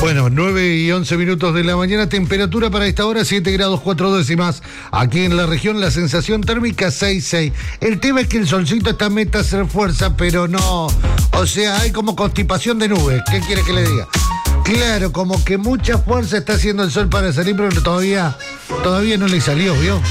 Bueno, 9:11 de la mañana, temperatura para esta hora 7 grados 4 décimas. Aquí en la región la sensación térmica 6,6. El tema es que el solcito está meta a hacer fuerza, pero no. O sea, hay como constipación de nubes. ¿Qué quiere que le diga? Claro, como que mucha fuerza está haciendo el sol para salir, pero todavía no le salió, ¿vio?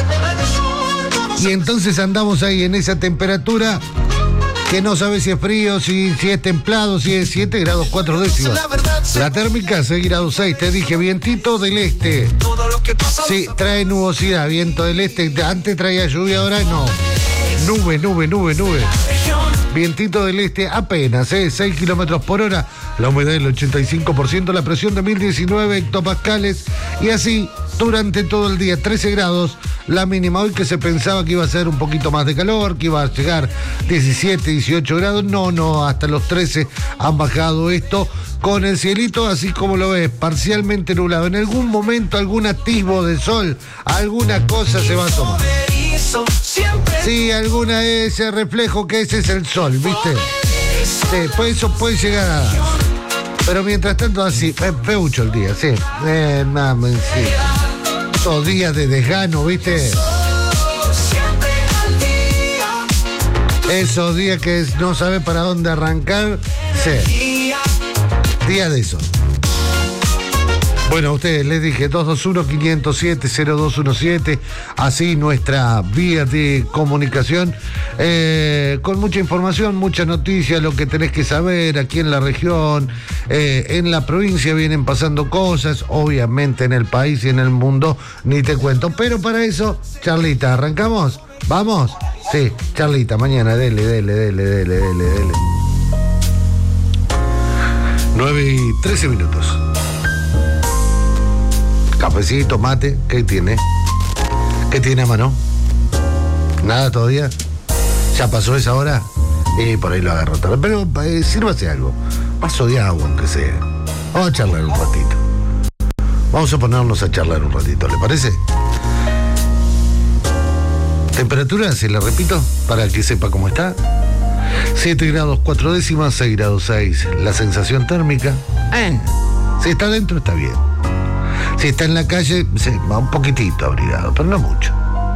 Y entonces andamos ahí en esa temperatura que no sabe si es frío, si es templado, si es 7 grados 4 décimas. La térmica 6 grados 6, te dije, vientito del este. Sí, trae nubosidad, viento del este. Antes traía lluvia, ahora no. Nube. Vientito del este apenas, 6 kilómetros por hora. La humedad del 85%, la presión de 1019 hectopascales. Y así durante todo el día, 13 grados. La mínima hoy, que se pensaba que iba a ser un poquito más de calor, que iba a llegar 17, 18 grados. No, hasta los 13 han bajado esto. Con el cielito, así como lo ves, parcialmente nublado. En algún momento, algún atisbo de sol, alguna cosa se va a tomar. Sí, alguna ese reflejo que ese es el sol, ¿viste? Sí, pues eso puede llegar a... Pero mientras tanto así, feucho el día, sí. Sí. Esos días de desgano, ¿viste? Esos días que no sabe para dónde arrancar, sí. Día de eso. Bueno, a ustedes les dije 221-507-0217, así nuestra vía de comunicación, con mucha información, mucha noticia, lo que tenés que saber aquí en la región, en la provincia vienen pasando cosas, obviamente en el país y en el mundo, ni te cuento, pero para eso, charlita, ¿arrancamos? ¿Vamos? Sí, charlita, mañana, dele. 9:13. Cafecito, mate, ¿qué tiene? ¿Qué tiene a mano? ¿Nada todavía? ¿Ya pasó esa hora? Y por ahí lo agarro tarde. Pero sírvase algo. Vaso de agua, aunque sea. Vamos a charlar un ratito. Vamos a ponernos a charlar un ratito, ¿le parece? Temperatura, se la repito, para que sepa cómo está. 7 grados 4 décimas, 6 grados 6. La sensación térmica, si está adentro está bien. Si está en la calle, sí, va un poquitito abrigado, pero no mucho.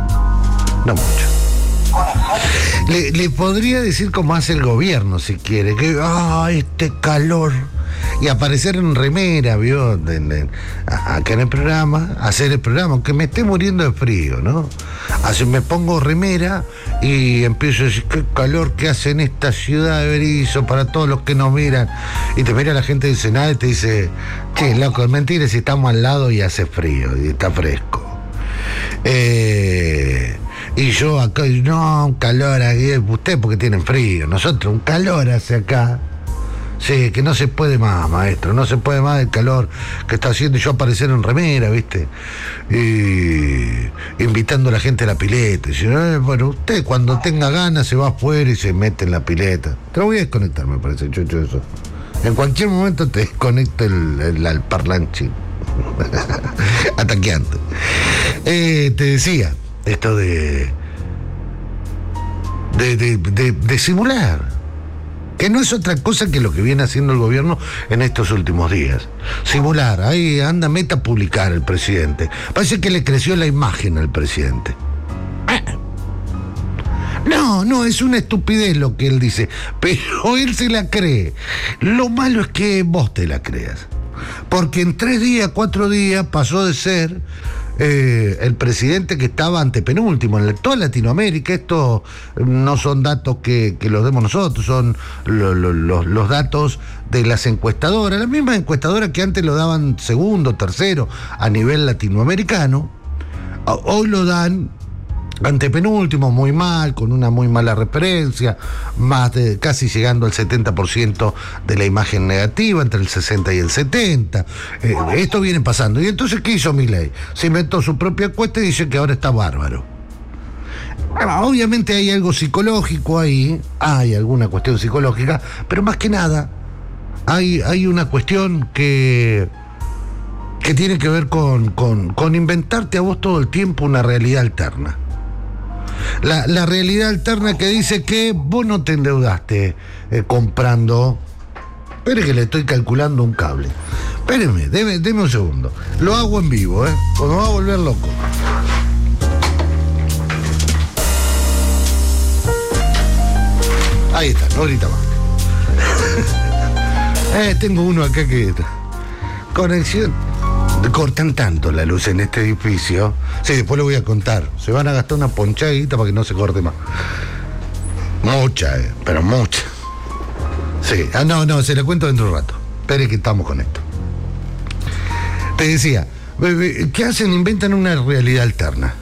Le podría decir cómo hace el gobierno, si quiere, que este calor, y aparecer en remera, ¿vio? Acá en el programa, hacer el programa, aunque me esté muriendo de frío, ¿no? Así me pongo remera y empiezo a decir qué calor que hace en esta ciudad de Berizo para todos los que nos miran. Y te mira la gente del Senado y te dice, che, loco, es mentira si estamos al lado y hace frío y está fresco. Y yo acá, no, un calor aquí, usted porque tienen frío, nosotros un calor hace acá. Sí, que no se puede más, maestro, no se puede más el calor que está haciendo, y yo aparecer en remera, ¿viste? Y invitando a la gente a la pileta. Y diciendo, bueno, usted cuando tenga ganas se va afuera y se mete en la pileta. Te lo voy a desconectar, me parece, Chucho, eso. En cualquier momento te desconecto el alparlanchi. Ataqueante. Te decía, esto de simular. Que no es otra cosa que lo que viene haciendo el gobierno en estos últimos días. Simular, ahí anda, meta a publicar el presidente. Parece que le creció la imagen al presidente. No, es una estupidez lo que él dice, pero él se la cree. Lo malo es que vos te la creas. Porque en 3 días, 4 días pasó de ser el presidente que estaba antepenúltimo en toda Latinoamérica. Esto no son datos que los demos nosotros, son los datos de las encuestadoras, las mismas encuestadoras que antes lo daban segundo, tercero a nivel latinoamericano. Hoy lo dan antepenúltimo, muy mal, con una muy mala referencia, más de casi llegando al 70% de la imagen negativa, entre el 60 y el 70. Esto viene pasando. Y entonces, ¿qué hizo Milei? Se inventó su propia encuesta y dice que ahora está bárbaro. Obviamente hay algo psicológico ahí, hay alguna cuestión psicológica, pero más que nada hay una cuestión que tiene que ver con inventarte a vos todo el tiempo una realidad alterna. La realidad alterna que dice que vos no te endeudaste comprando. Espere que le estoy calculando un cable. Espérenme, deme un segundo. Lo hago en vivo, ¿eh? O me va a volver loco. Ahí está, no grita más. Tengo uno acá que... Conexión. Cortan tanto la luz en este edificio. Sí, después lo voy a contar. Se van a gastar una ponchadita para que no se corte más. Mucha, pero mucha. Sí, no, se la cuento dentro de un rato. Espere que estamos con esto. Te decía, ¿qué hacen? Inventan una realidad alterna.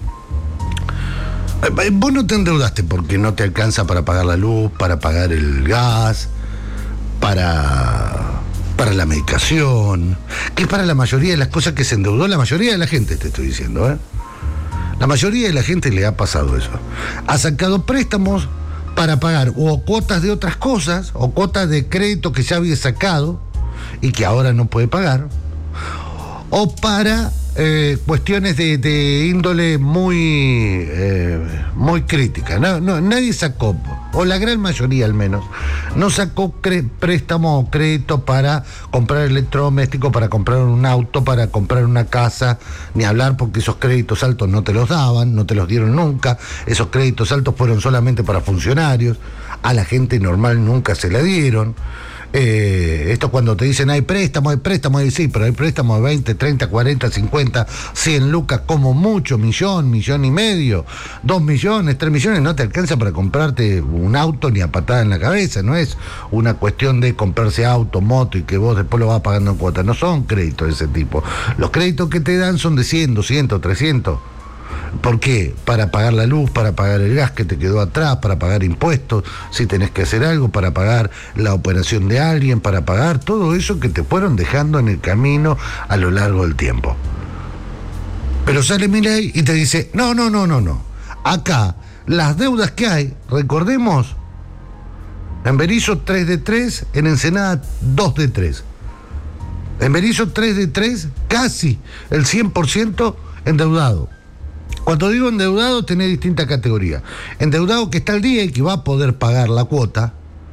Vos no te endeudaste porque no te alcanza para pagar la luz, para pagar el gas, para la medicación, que es para la mayoría de las cosas que se endeudó la mayoría de la gente, te estoy diciendo, ¿eh? La mayoría de la gente le ha pasado eso. Ha sacado préstamos para pagar o cuotas de otras cosas, o cuotas de crédito que ya había sacado y que ahora no puede pagar, o para cuestiones de índole muy crítica. Nadie sacó, o la gran mayoría al menos, no sacó préstamo o crédito para comprar electrodomésticos, para comprar un auto, para comprar una casa, ni hablar, porque esos créditos altos no te los daban, no te los dieron nunca. Esos créditos altos fueron solamente para funcionarios, a la gente normal nunca se la dieron. Esto cuando te dicen hay préstamo, y sí, pero hay préstamo de 20, 30, 40, 50, 100 lucas, como mucho, millón y medio, 2 millones, 3 millones, no te alcanza para comprarte un auto ni a patada en la cabeza. No es una cuestión de comprarse auto, moto y que vos después lo vas pagando en cuotas. No son créditos de ese tipo. Los créditos que te dan son de 100, 200, 300. ¿Por qué? Para pagar la luz, para pagar el gas que te quedó atrás, para pagar impuestos, si tenés que hacer algo, para pagar la operación de alguien, para pagar todo eso que te fueron dejando en el camino a lo largo del tiempo. Pero sale Milei y te dice, no. Acá, las deudas que hay, recordemos, en Berisso 3 de 3, en Ensenada 2 de 3. En Berisso 3 de 3, casi el 100% endeudado. Cuando digo endeudado, tenés distintas categorías. Endeudado que está al día y que va a poder pagar la cuota.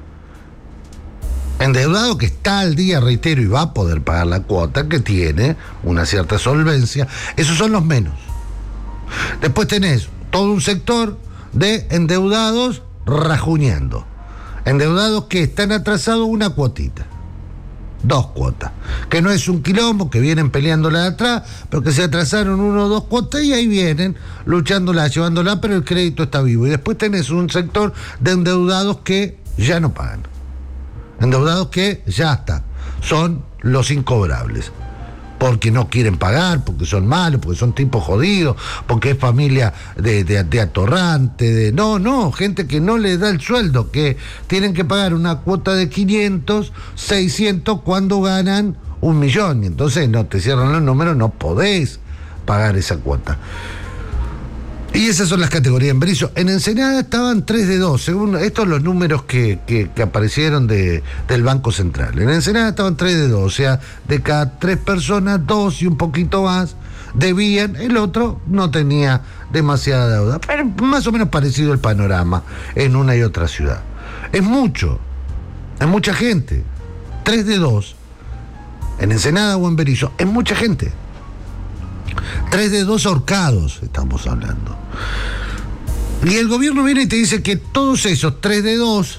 Endeudado que está al día, reitero, y va a poder pagar la cuota, que tiene una cierta solvencia. Esos son los menos. Después tenés todo un sector de endeudados rajuñando. Endeudados que están atrasados una cuotita. 2 cuotas, que no es un quilombo, que vienen peleándola de atrás, pero que se atrasaron 1 o 2 cuotas y ahí vienen luchándola, llevándola, pero el crédito está vivo. Y después tenés un sector de endeudados que ya no pagan, endeudados que ya está, son los incobrables, porque no quieren pagar, porque son malos, porque son tipos jodidos, porque es familia de atorrante, gente que no le da el sueldo, que tienen que pagar una cuota de 500, 600 cuando ganan 1 millón, y entonces no te cierran los números, no podés pagar esa cuota. Y esas son las categorías en Berisso. En Ensenada estaban 3 de 2, según estos los números que aparecieron del Banco Central. En Ensenada estaban 3 de 2, o sea, de cada 3 personas, 2 y un poquito más debían, el otro no tenía demasiada deuda. Pero más o menos parecido el panorama en una y otra ciudad. Es mucho, es mucha gente. 3 de 2, en Ensenada o en Berisso, es mucha gente. 3 de 2 ahorcados, estamos hablando. Y el gobierno viene y te dice que todos esos 3 de 2,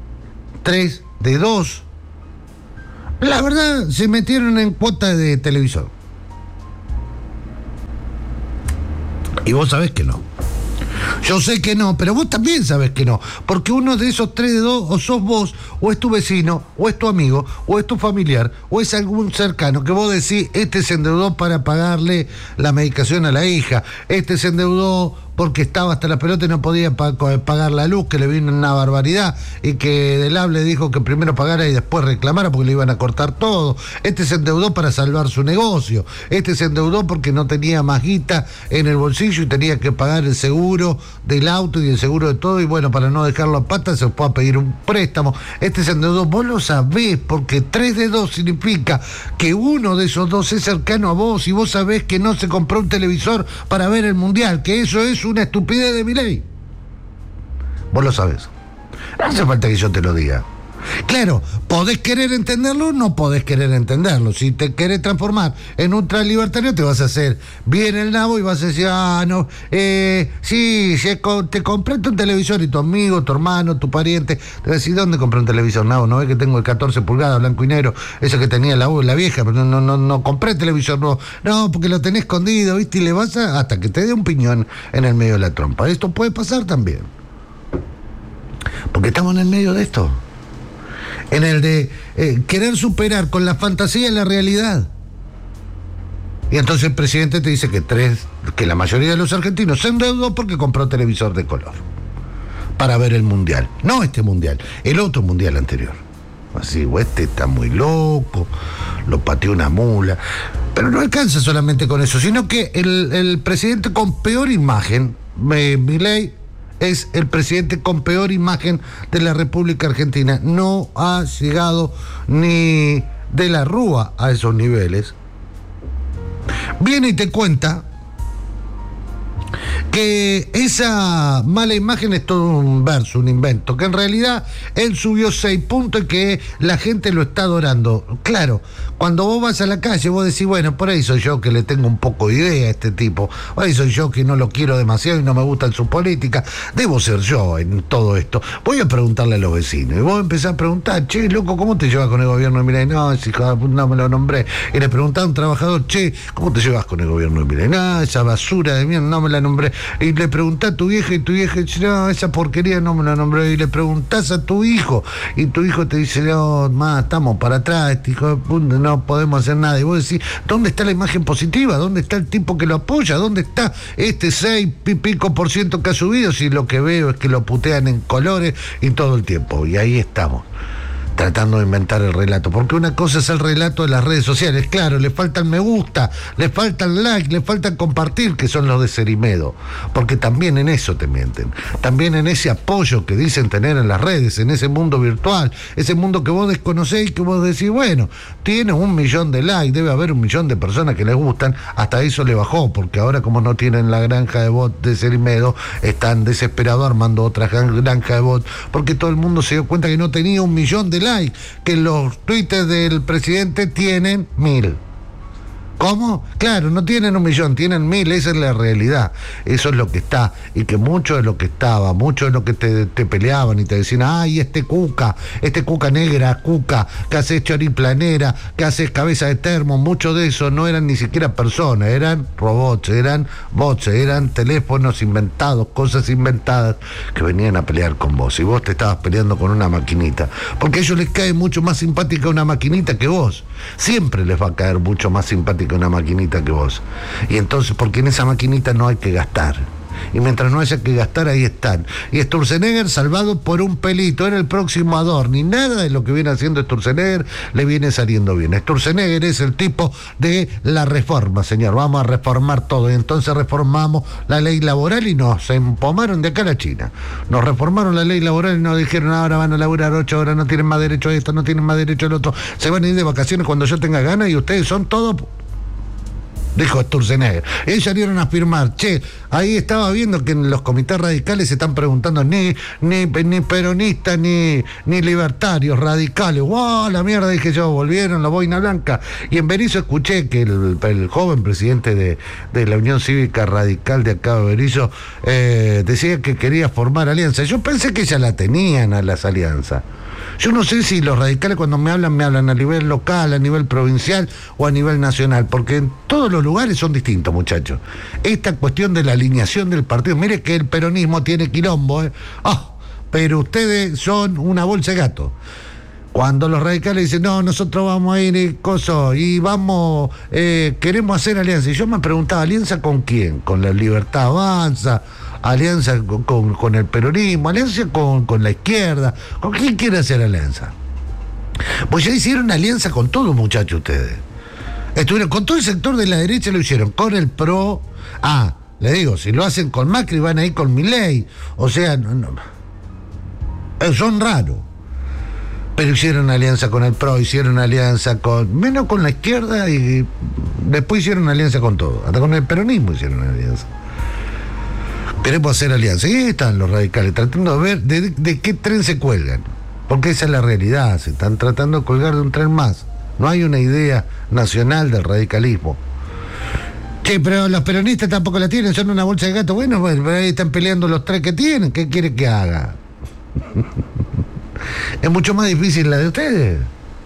la verdad, se metieron en cuota de televisor. Y vos sabés que no. Yo sé que no, pero vos también sabés que no. Porque uno de esos 3 de 2, o sos vos, o es tu vecino, o es tu amigo, o es tu familiar, o es algún cercano que vos decís, este se endeudó para pagarle la medicación a la hija, este se endeudó porque estaba hasta la pelota y no podía pagar la luz, que le vino una barbaridad, y que Del Hable dijo que primero pagara y después reclamara porque le iban a cortar todo. Este se endeudó para salvar su negocio, este se endeudó porque no tenía más guita en el bolsillo y tenía que pagar el seguro del auto y el seguro de todo, y bueno, para no dejarlo a patas se puede pedir un préstamo. Este se endeudó, vos lo sabés, porque 3 de 2 significa que uno de esos 2 es cercano a vos, y vos sabés que no se compró un televisor para ver el mundial, que eso es una estupidez de Milei. Vos lo sabés. No hace falta que yo te lo diga. Claro, podés querer entenderlo o no podés querer entenderlo. Si te querés transformar en ultralibertario, te vas a hacer bien el nabo y vas a decir, no, sí, te compraste un televisor y tu amigo, tu hermano, tu pariente, te va a decir, ¿dónde compré un televisor? No ves que tengo el 14 pulgadas, blanco y negro, ese que tenía la vieja, pero no compré televisor, no, porque lo tenés escondido, ¿viste? Y le vas hasta que te dé un piñón en el medio de la trompa. Esto puede pasar también. Porque estamos en el medio de esto. En el de querer superar con la fantasía la realidad. Y entonces el presidente te dice que la mayoría de los argentinos se endeudó porque compró televisor de color para ver el mundial. No este mundial, el otro mundial anterior. Así, este está muy loco, lo pateó una mula. Pero no alcanza solamente con eso, sino que el presidente con peor imagen, Milei, es el presidente con peor imagen de la República Argentina. No ha llegado ni de la Rúa a esos niveles. Viene y te cuenta que esa mala imagen es todo un verso, un invento, que en realidad él subió 6 puntos y que la gente lo está adorando. Claro, cuando vos vas a la calle, vos decís, bueno, por ahí soy yo que le tengo un poco de idea a este tipo, por ahí soy yo que no lo quiero demasiado y no me gustan sus políticas, debo ser yo en todo esto. Voy a preguntarle a los vecinos, y vos empezás a preguntar, che, loco, ¿cómo te llevas con el gobierno de Milei? No, no me lo nombré. Y le preguntaba a un trabajador, che, ¿cómo te llevas con el gobierno de Milei? No, esa basura de mierda, no me la nombré. Y le preguntás a tu vieja y tu vieja dice, no, esa porquería no me la nombré. Y le preguntás a tu hijo y tu hijo te dice, no, más, estamos para atrás, este hijo de puta, no podemos hacer nada. Y vos decís, ¿dónde está la imagen positiva? ¿Dónde está el tipo que lo apoya? ¿Dónde está este 6% que ha subido? Si lo que veo es que lo putean en colores y todo el tiempo. Y ahí estamos, tratando de inventar el relato, porque una cosa es el relato de las redes sociales, claro, le falta el me gusta, le falta el like, le falta el compartir, que son los de Cerimedo, porque también en eso te mienten, también en ese apoyo que dicen tener en las redes, en ese mundo virtual, ese mundo que vos desconocés y que vos decís, bueno, tiene 1 millón de likes, debe haber 1 millón de personas que les gustan, hasta eso le bajó, porque ahora como no tienen la granja de bots de Cerimedo, están desesperados armando otra granja de bots, porque todo el mundo se dio cuenta que no tenía 1 millón de likes, que los tweets del presidente tienen 1000. ¿Cómo? Claro, no tienen 1 millón, tienen 1000, esa es la realidad. Eso es lo que está, y que mucho de lo que estaba, mucho de lo que te peleaban y te decían, ay, este cuca negra, cuca, que haces choriplanera, que haces cabeza de termo, mucho de eso no eran ni siquiera personas, eran robots, eran bots, eran teléfonos inventados, cosas inventadas que venían a pelear con vos, y vos te estabas peleando con una maquinita, porque a ellos les cae mucho más simpática una maquinita que vos, siempre les va a caer mucho más simpática una maquinita que vos. Y entonces, porque en esa maquinita no hay que gastar. Y mientras no haya que gastar, ahí están. Y Sturzenegger salvado por un pelito, era el próximo Adorni. Nada de lo que viene haciendo Sturzenegger le viene saliendo bien. Sturzenegger es el tipo de la reforma, señor. Vamos a reformar todo. Y entonces reformamos la ley laboral y nos empomaron de acá a la China. Nos reformaron la ley laboral y nos dijeron, ahora van a laburar 8 horas, no tienen más derecho a esto, no tienen más derecho al otro. Se van a ir de vacaciones cuando yo tenga ganas y ustedes son todos... Dijo Sturzenegger. Ellos salieron a firmar. Che, ahí estaba viendo que en los comités radicales se están preguntando ni peronistas ni libertarios, radicales. ¡Wow! La mierda, dije yo, volvieron la boina blanca. Y en Berizo escuché que el joven presidente de la Unión Cívica Radical de acá de Berizo decía que quería formar alianza. Yo pensé que ya la tenían a las alianzas. Yo no sé si los radicales cuando me hablan a nivel local, a nivel provincial o a nivel nacional, porque en todos los lugares son distintos, muchachos. Esta cuestión de la alineación del partido, mire que el peronismo tiene quilombo, pero ustedes son una bolsa de gato. Cuando los radicales dicen, no, nosotros vamos a ir y vamos, queremos hacer alianza. Y yo me preguntaba, ¿alianza con quién? ¿Con la Libertad Avanza? ¿Alianza con el peronismo? ¿Alianza con la izquierda? ¿Con quién quiere hacer alianza? Pues ya hicieron alianza con todos, muchachos, ustedes. Estuvieron con todo el sector de la derecha, lo hicieron con el PRO. Le digo, si lo hacen con Macri van a ir con Milei. O sea, son raros. Pero hicieron alianza con el PRO, hicieron alianza menos con la izquierda y después hicieron alianza con todo. Hasta con el peronismo hicieron alianza. Queremos hacer alianza. Y ahí están los radicales, tratando de ver de qué tren se cuelgan. Porque esa es la realidad, se están tratando de colgar de un tren más. No hay una idea nacional del radicalismo. Che, pero los peronistas tampoco la tienen, son una bolsa de gato. Bueno, ahí están peleando los tres que tienen. ¿Qué quiere que haga? Es mucho más difícil la de ustedes.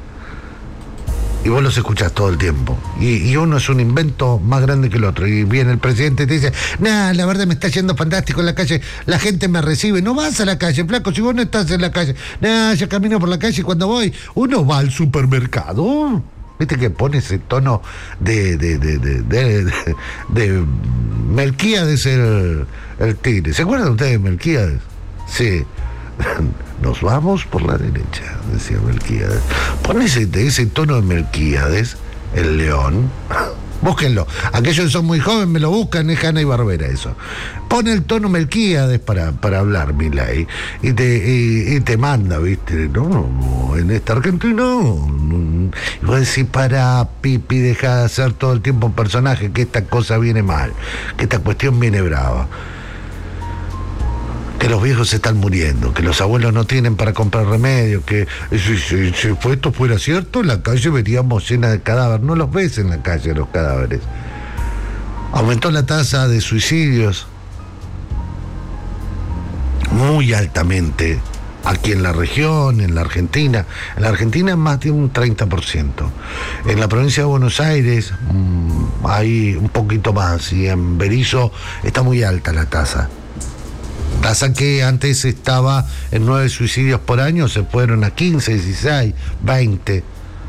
Y vos los escuchás todo el tiempo. Y uno es un invento más grande que el otro. Y viene el presidente y te dice, nah, la verdad me está yendo fantástico en la calle, la gente me recibe. No vas a la calle, flaco, si vos no estás en la calle. Nah, yo camino por la calle y cuando voy, uno va al supermercado. Viste que pone ese tono de Melquíades el tigre. ¿Se acuerdan ustedes de Melquíades? Sí. Nos vamos por la derecha, decía Melquíades. Pon ese tono de Melquíades, el león. Búsquenlo. Aquellos que son muy jóvenes me lo buscan, es Hanna y Barbera eso. Pone el tono Melquíades para hablar, Milei, y te manda, ¿viste? No, en esta Argentina. Y vos decís, para, Pipi, deja de hacer todo el tiempo un personaje, que esta cosa viene mal, que esta cuestión viene brava. Que los viejos se están muriendo, que los abuelos no tienen para comprar remedio, que si esto fuera cierto, la calle veríamos llena de cadáveres. No los ves en la calle los cadáveres. Aumentó la tasa de suicidios muy altamente aquí en la región, en la Argentina. En la Argentina más de un 30%. En la provincia de Buenos Aires hay un poquito más, y en Berizo está muy alta la tasa. Tasa que antes estaba en 9 suicidios por año, se fueron a 15, 16, 20.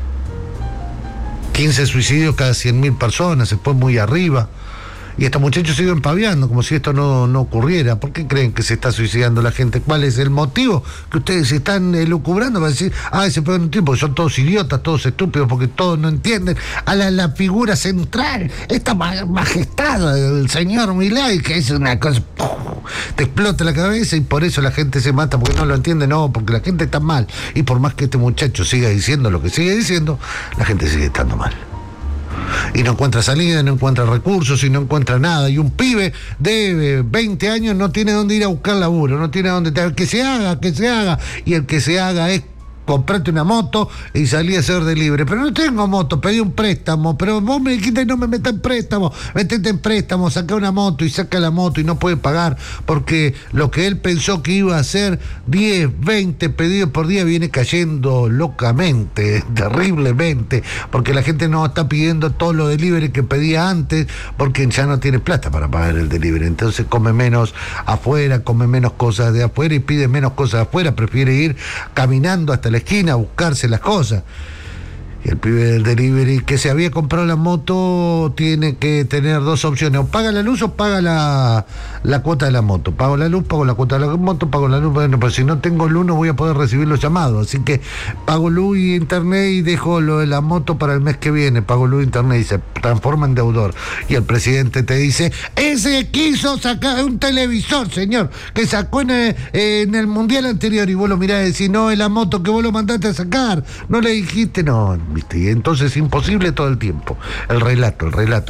15 suicidios cada 100.000 personas, se fue muy arriba. Y estos muchachos siguen paviando como si esto no ocurriera. ¿Por qué creen que se está suicidando la gente? ¿Cuál es el motivo que ustedes se están elucubrando para decir, se pegan un tiempo? Son todos idiotas, todos estúpidos, porque todos no entienden a la figura central, esta majestad del señor Milei, que es una cosa, te explota la cabeza y por eso la gente se mata, porque no lo entiende, no, porque la gente está mal. Y por más que este muchacho siga diciendo lo que sigue diciendo, la gente sigue estando mal. Y no encuentra salida, no encuentra recursos y no encuentra nada. Y un pibe de 20 años no tiene dónde ir a buscar laburo, no tiene dónde... Que se haga. Y el que se haga es comprate una moto y salí a hacer delivery. Pero no tengo moto, pedí un préstamo, pero vos me dijiste no me metas en préstamo, metete en préstamo, saca una moto y saca la moto y no puede pagar porque lo que él pensó que iba a hacer 10, 20 pedidos por día viene cayendo locamente, terriblemente, porque la gente no está pidiendo todo lo delivery que pedía antes porque ya no tiene plata para pagar el delivery, entonces come menos afuera, come menos cosas de afuera y pide menos cosas de afuera, prefiere ir caminando hasta la esquina a buscarse las cosas. Y el pibe del delivery que se había comprado la moto tiene que tener dos opciones: o paga la luz o paga la cuota de la moto. Pago la luz, pago la cuota de la moto, pago la luz. Bueno, pues si no tengo luz no voy a poder recibir los llamados, así que pago luz y internet y dejo lo de la moto para el mes que viene. Pago luz e internet y se transforma en deudor. Y el presidente te dice, ese quiso sacar un televisor, señor, que sacó en el mundial anterior, y vos lo mirás y decís, no, es la moto que vos lo mandaste a sacar, no le dijiste, no, ¿viste? Y entonces es imposible todo el tiempo. El relato.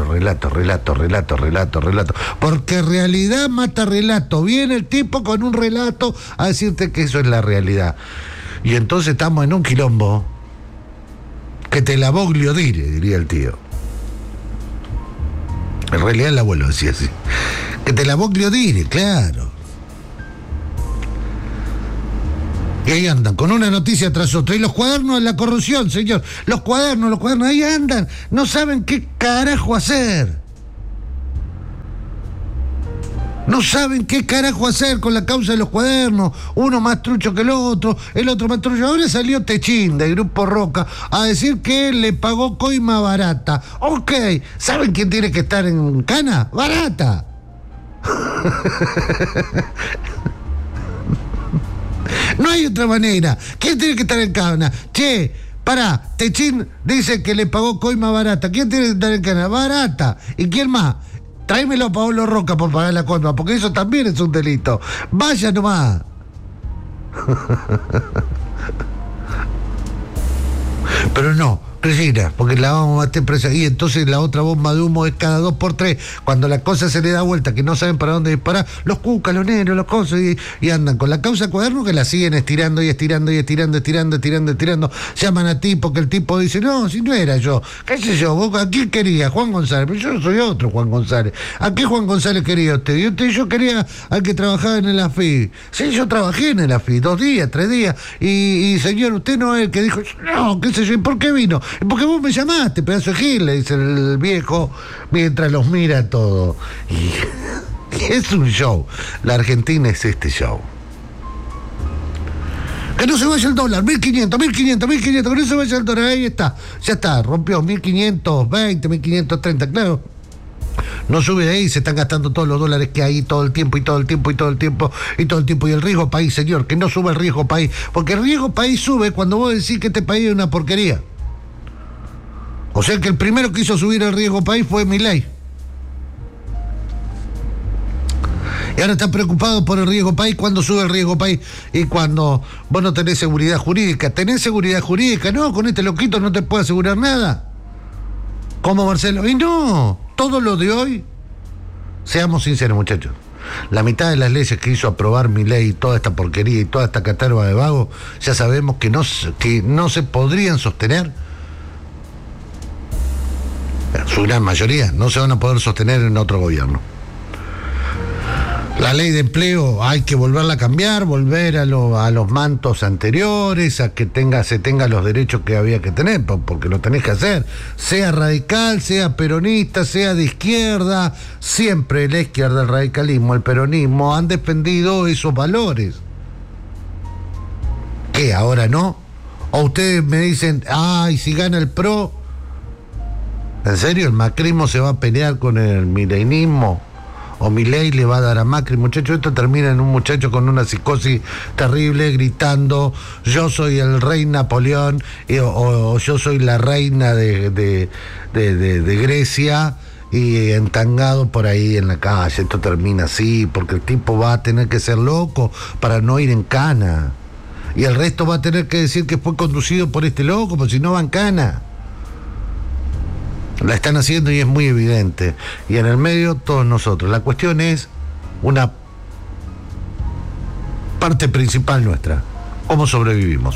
Porque realidad mata relato. Viene el tipo con un relato a decirte que eso es la realidad. Y entonces estamos en un quilombo que te la voglio dire, diría el tío. En realidad el abuelo decía así. Que te la voglio dire, claro. Y ahí andan, con una noticia tras otra. Y los cuadernos de la corrupción, señor. Los cuadernos, ahí andan. No saben qué carajo hacer. No saben qué carajo hacer con la causa de los cuadernos. Uno más trucho que el otro más trucho. Ahora salió Techín, del Grupo Roca, a decir que le pagó coima barata. Ok, ¿saben quién tiene que estar en cana? Barata. No hay otra manera. ¿Quién tiene que estar en cana? Che, pará, Techín dice que le pagó coima barata. ¿Quién tiene que estar en cana? Barata. ¿Y quién más? Tráemelo a Pablo Roca por pagar la coima, porque eso también es un delito. Vaya nomás. Pero no, Cristina, porque la vamos a matar presa. Y entonces la otra bomba de humo es cada 2 por 3. Cuando la cosa se le da vuelta, que no saben para dónde disparar, los cucas, los negros, los cosas, y andan con la causa cuaderno que la siguen estirando y estirando y estirando, estirando. Llaman a tipo que el tipo dice, no, si no era yo, qué sé yo, vos a quién quería, Juan González, pero yo soy otro Juan González. ¿A qué Juan González quería usted? Yo quería al que trabajaba en el AFI. Sí, yo trabajé en el AFI, 2 días, 3 días, y señor, usted no es el que dijo, no, qué sé yo, ¿y por qué vino? Porque vos me llamaste, pedazo de gil, le dice el viejo, mientras los mira todo. Y es un show. La Argentina es este show. Que no se vaya el dólar, 1500, que no se vaya el dólar, ahí está, ya está, rompió 1520, 1530, claro. No sube de ahí, se están gastando todos los dólares que hay todo el tiempo. Y el riesgo país, señor, que no suba el riesgo país. Porque el riesgo país sube cuando vos decís que este país es una porquería. O sea que el primero que hizo subir el riesgo país fue Milei. Y ahora están preocupados por el riesgo país. ¿Cuándo sube el riesgo país? Y cuando vos no tenés seguridad jurídica. ¿Tenés seguridad jurídica? No, con este loquito no te puede asegurar nada. ¿Cómo, Marcelo? Y no, todo lo de hoy, seamos sinceros, muchachos, la mitad de las leyes que hizo aprobar Milei y toda esta porquería y toda esta caterva de vagos, ya sabemos que no se podrían sostener. Su gran mayoría no se van a poder sostener en otro gobierno. La ley de empleo hay que volverla a cambiar, volver a los mantos anteriores, a que se tenga los derechos que había que tener, porque lo tenés que hacer. Sea radical, sea peronista, sea de izquierda, siempre la izquierda, el radicalismo, el peronismo han defendido esos valores. ¿Qué, ahora no? O ustedes me dicen, ay, si gana el PRO, ¿en serio el macrismo se va a pelear con el milenismo? O Milei le va a dar a Macri, muchacho, esto termina en un muchacho con una psicosis terrible, gritando, yo soy el rey Napoleón, o yo soy la reina de Grecia, y entangado por ahí en la calle. Esto termina así, porque el tipo va a tener que ser loco para no ir en cana. Y el resto va a tener que decir que fue conducido por este loco, porque si no va en cana. La están haciendo y es muy evidente. Y en el medio todos nosotros. La cuestión es una parte principal nuestra. ¿Cómo sobrevivimos?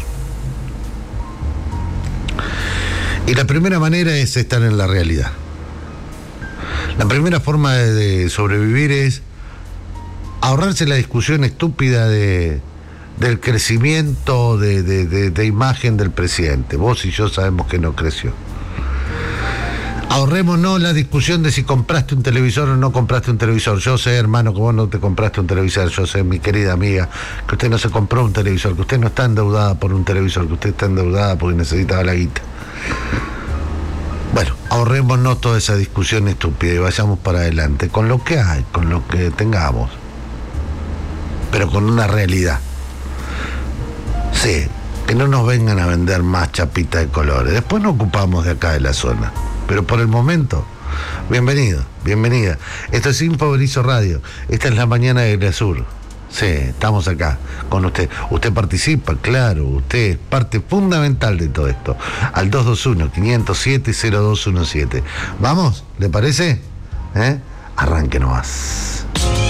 Y la primera manera es estar en la realidad. La primera forma de sobrevivir es ahorrarse la discusión estúpida del crecimiento de imagen del presidente. Vos y yo sabemos que no creció. Ahorrémonos la discusión de si compraste un televisor o no compraste un televisor. Yo sé, hermano, que vos no te compraste un televisor. Yo sé, mi querida amiga, que usted no se compró un televisor, que usted no está endeudada por un televisor, que usted está endeudada porque necesitaba la guita. Bueno, ahorrémonos toda esa discusión estúpida y vayamos para adelante con lo que hay, con lo que tengamos, pero con una realidad. Sí, que no nos vengan a vender más chapitas de colores. Después nos ocupamos de acá de la zona. Pero por el momento, bienvenido, bienvenida. Esto es Info Berizo Radio. Esta es la mañana de Gresur. Sí, estamos acá con usted. Usted participa, claro, usted es parte fundamental de todo esto. Al 221-507-0217. ¿Vamos? ¿Le parece? Arranque nomás.